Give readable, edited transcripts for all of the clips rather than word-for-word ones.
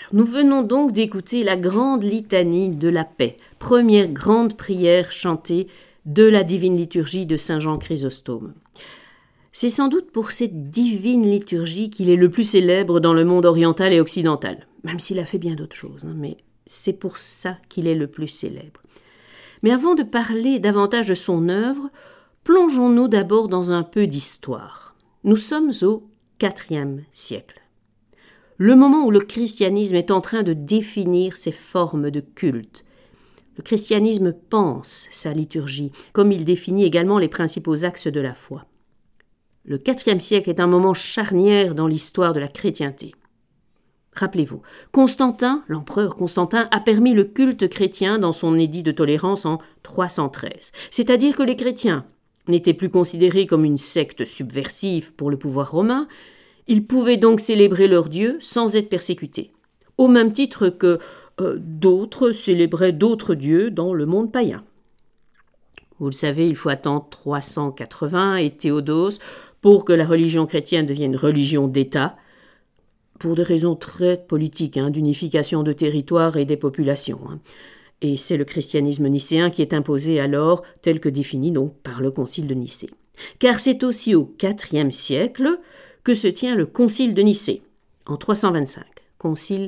Nous venons donc d'écouter la grande litanie de la paix, première grande prière chantée de la divine liturgie de Saint Jean Chrysostome. C'est sans doute pour cette divine liturgie qu'il est le plus célèbre dans le monde oriental et occidental, même s'il a fait bien d'autres choses, mais c'est pour ça qu'il est le plus célèbre. Mais avant de parler davantage de son œuvre, plongeons-nous d'abord dans un peu d'histoire. Nous sommes au IVe siècle. Le moment où le christianisme est en train de définir ses formes de culte. Le christianisme pense sa liturgie, comme il définit également les principaux axes de la foi. Le IVe siècle est un moment charnière dans l'histoire de la chrétienté. Rappelez-vous, Constantin, l'empereur Constantin, a permis le culte chrétien dans son édit de tolérance en 313. C'est-à-dire que les chrétiens n'étaient plus considérés comme une secte subversive pour le pouvoir romain. Ils pouvaient donc célébrer leur Dieu sans être persécutés, au même titre que d'autres célébraient d'autres dieux dans le monde païen. Vous le savez, il faut attendre 380 et Théodose pour que la religion chrétienne devienne religion d'État, pour des raisons très politiques, d'unification de territoires et des populations. Et c'est le christianisme nicéen qui est imposé alors, tel que défini donc par le concile de Nicée. Car c'est aussi au IVe siècle que se tient le concile de Nicée, en 325, concile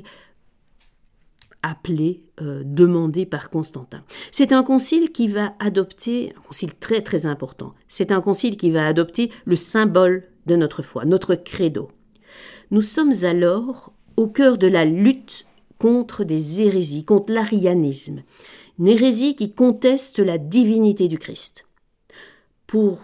appelé, demandé par Constantin. C'est un concile qui va adopter, un concile très très important, c'est un concile qui va adopter le symbole de notre foi, notre credo. Nous sommes alors au cœur de la lutte contre des hérésies, contre l'arianisme, une hérésie qui conteste la divinité du Christ. Pour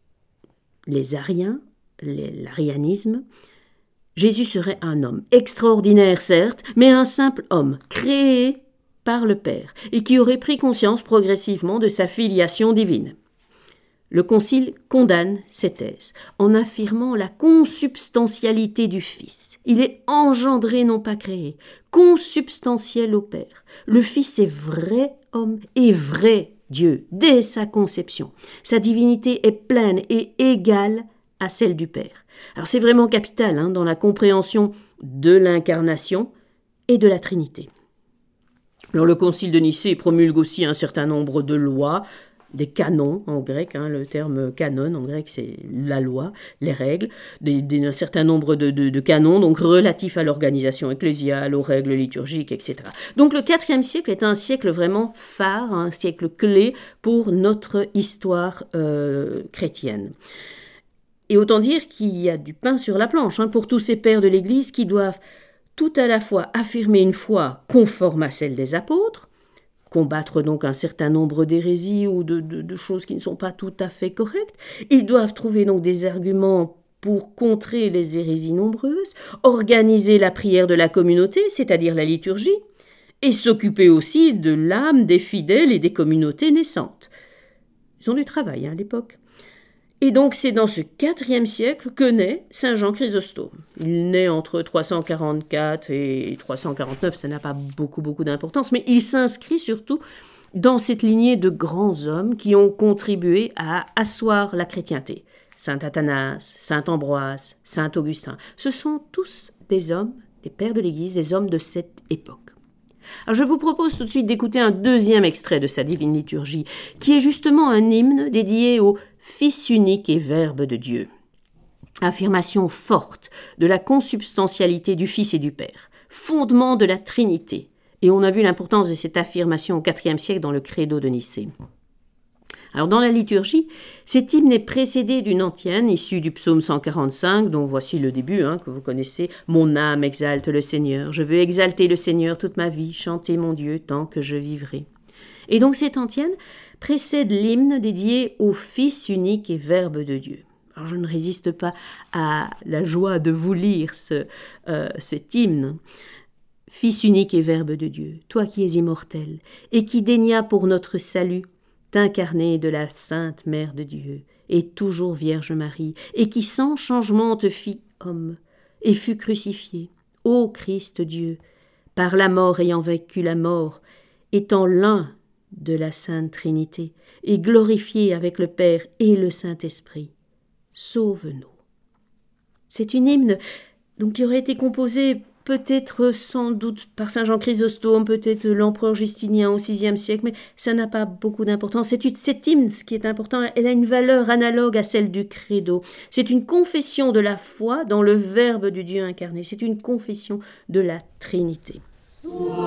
les ariens, l'arianisme, Jésus serait un homme, extraordinaire certes, mais un simple homme, créé par le Père, et qui aurait pris conscience progressivement de sa filiation divine. Le Concile condamne cette thèse en affirmant la consubstantialité du Fils. Il est engendré, non pas créé, consubstantiel au Père. Le Fils est vrai homme et vrai Dieu, dès sa conception. Sa divinité est pleine et égale à celle du Père. Alors c'est vraiment capital dans la compréhension de l'incarnation et de la Trinité. Alors le Concile de Nicée promulgue aussi un certain nombre de lois, des canons en grec, le terme canon en grec c'est la loi, les règles, un certain nombre de canons donc relatifs à l'organisation ecclésiale, aux règles liturgiques, etc. Donc le IVe siècle est un siècle vraiment phare, un siècle clé pour notre histoire chrétienne. Et autant dire qu'il y a du pain sur la planche pour tous ces pères de l'Église qui doivent tout à la fois affirmer une foi conforme à celle des apôtres, combattre donc un certain nombre d'hérésies ou de choses qui ne sont pas tout à fait correctes. Ils doivent trouver donc des arguments pour contrer les hérésies nombreuses, organiser la prière de la communauté, c'est-à-dire la liturgie, et s'occuper aussi de l'âme des fidèles et des communautés naissantes. Ils ont du travail à l'époque. Et donc c'est dans ce IVe siècle que naît Saint Jean Chrysostome. Il naît entre 344 et 349, ça n'a pas beaucoup d'importance, mais il s'inscrit surtout dans cette lignée de grands hommes qui ont contribué à asseoir la chrétienté. Saint Athanase, Saint Ambroise, Saint Augustin, ce sont tous des hommes, des pères de l'Église, des hommes de cette époque. Alors je vous propose tout de suite d'écouter un deuxième extrait de sa divine liturgie, qui est justement un hymne dédié au Fils unique et Verbe de Dieu. Affirmation forte de la consubstantialité du Fils et du Père, fondement de la Trinité. Et on a vu l'importance de cette affirmation au IVe siècle dans le Credo de Nicée. Alors dans la liturgie, cet hymne est précédé d'une antienne issue du psaume 145, dont voici le début, que vous connaissez. « Mon âme exalte le Seigneur, je veux exalter le Seigneur toute ma vie, chanter mon Dieu tant que je vivrai. » Et donc cette antienne précède l'hymne dédié au Fils unique et Verbe de Dieu. Alors je ne résiste pas à la joie de vous lire cet hymne. « Fils unique et Verbe de Dieu, toi qui es immortel, et qui daignas pour notre salut, t'incarner de la Sainte Mère de Dieu, et toujours Vierge Marie, et qui sans changement te fit homme, et fut crucifié, ô Christ Dieu, par la mort ayant vaincu la mort, étant l'un de la Sainte Trinité, et glorifié avec le Père et le Saint-Esprit, sauve-nous. » C'est une hymne donc, qui aurait été composée peut-être sans doute par Saint Jean Chrysostome, peut-être l'empereur Justinien au VIe siècle, mais ça n'a pas beaucoup d'importance. Cet hymne, ce qui est important, elle a une valeur analogue à celle du credo. C'est une confession de la foi dans le Verbe du Dieu incarné. C'est une confession de la Trinité.